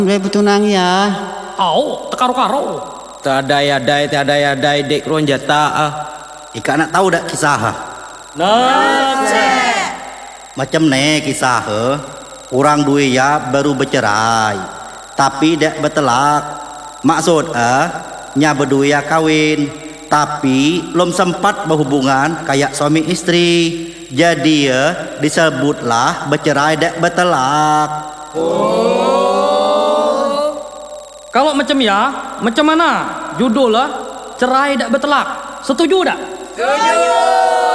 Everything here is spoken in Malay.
Udah bertunang ya. Tekaro-karo. Tiada yadai dek ruang jata. Ika nak tahu dak kisah? Macam ne kisah. Orang dua ya baru bercerai, tapi dak bertelak. Maksud nya berdua ya kawin, tapi belum sempat berhubungan kayak suami istri. Jadi disebutlah bercerai dak bertelak. Kalau macam mana? Judul lah cerai dak bertelak. Setuju tak? Setuju.